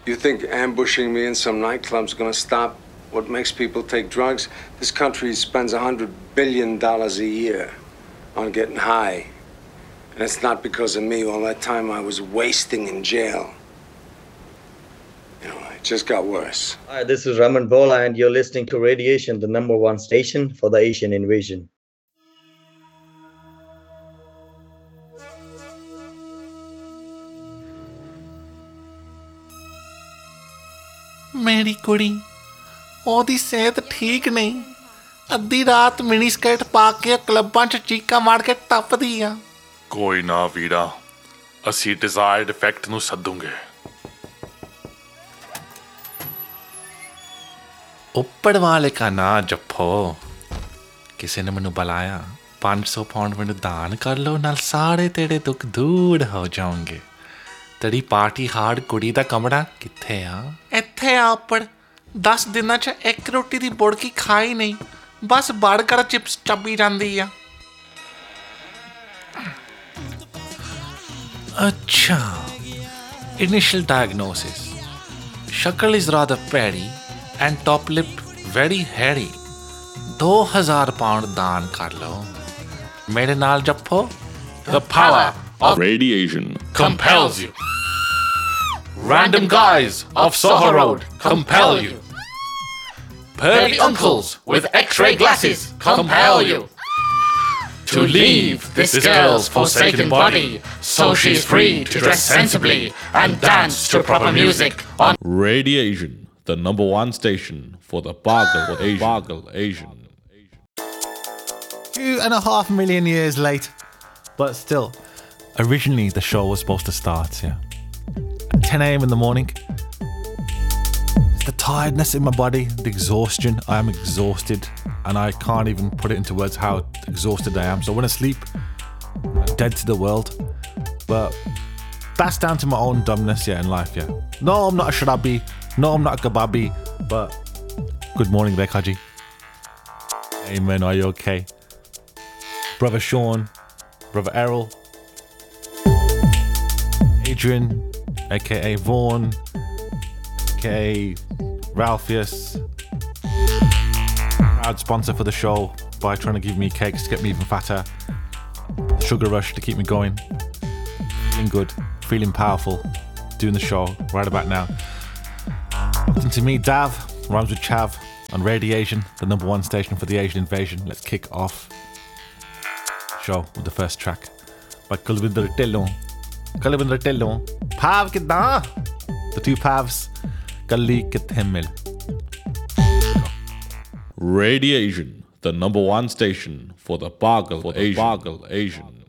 You think ambushing me in some nightclub's gonna stop what makes people take drugs? This country spends $100 billion a year on getting high. And it's not because of me. All that time I was wasting in jail. You know, it just got worse. Hi, this is Raman Bola, and you're listening to Radiation, the #1 station for the Asian invasion. ਮੇਰੀ ਕੁੜੀ ਉਹਦੀ ਸਿਹਤ ਠੀਕ ਨਹੀਂ ਅੱਧੀ ਰਾਤ mini skirt ਪਾ ਕੇ ਕਲੱਬਾਂ 'ਚ ਚੀਕਾਂ ਮਾਰ ਕੇ ਟੱਪਦੀ ਆ ਕੋਈ ਨਾ ਵੀਰਾ ਅਸੀਂ ਡਿਜ਼ਾਇਰਡ ਇਫੈਕਟ ਨੂੰ ਸੱਦੂਗੇ ਉੱਪਰ ਵਾਲੇ ਕਾ ਨਾਂ ਜਪੋ ਕਿਸੇ ਨੇ ਮੈਨੂੰ ਬੁਲਾਇਆ 500 ਪਾਉਂਡ ਮੈਨੂੰ ਦਾਨ ਕਰ ਲਓ ਨਾਲ ਸਾਰੇ ਤੇਰੇ ਦੁੱਖ ਦੂਰ ਹੋ ਜਾਣਗੇ ਤੇਰੀ ਪਾਰਟੀ ਹਾਰਡ ਕੁੜੀ ਦਾ ਕਮਰਾ ਕਿੱਥੇ ਆ ਇੱਥੇ ਆ ਉੱਪਰ 10 ਦਿਨਾਂ 'ਚ ਇੱਕ ਰੋਟੀ ਦੀ ਬੁੜਕੀ ਖਾਈ ਨਹੀਂ ਬਸ ਬਰਗਰ ਚਿਪਸ ਚੱਬੀ ਜਾਂਦੀ ਆ ਅੱਛਾ initial diagnosis shakal is rather petty and top lip very hairy 2000 pound ਦਾਨ ਕਰ ਲਓ ਮੇਰੇ ਨਾਲ ਜੱਫੋ The power of radiation compels you. Random guys of Soho Road compel you. Pervy uncles with X-ray glasses compel you. To leave this girl's forsaken body so she's free to dress sensibly and dance to proper music on Radiation, the #1 station for the Bagal Asian. 2.5 million years late, but still, originally the show was supposed to start, at 10 a.m. in the morning. It's the tiredness in my body, the exhaustion. I am exhausted, and I can't even put it into words how exhausted I am. So when I sleep, I'm dead to the world. But that's down to my own dumbness, in life, No, I'm not a sharabi. No, I'm not a kababi. But good morning, Bekaji. Hey, man, are you okay? Brother Sean, Brother Errol, Adrian, aka Vaughan, aka Ralpheus, proud sponsor for the show by trying to give me cakes to get me even fatter, Sugar Rush to keep me going, feeling good, feeling powerful, doing the show right about now. Welcome to me, Dav, rhymes with Chav, on Radiation, the #1 station for the Asian invasion. Let's kick off show with the first track by Kulwinder Tillon. Pav kidan? The two Pavs. Kalli kithe mil. Radiation, the #1 station for the Bagal Asian.